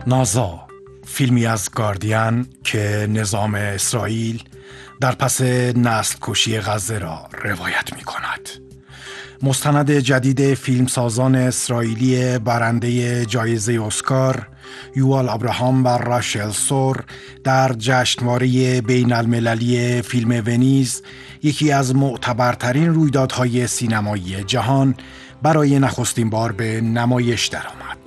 نازا، فیلمی از گاردین که نظام اسرائیل در پس نسل کشی غزه را روایت می کند. مستند جدید فیلمسازان اسرائیلی برنده جایزه اسکار یوال ابراهام و راشل سور در جشنواره بین المللی فیلم ونیز، یکی از معتبرترین رویدادهای سینمایی جهان، برای نخستین بار به نمایش درآمد.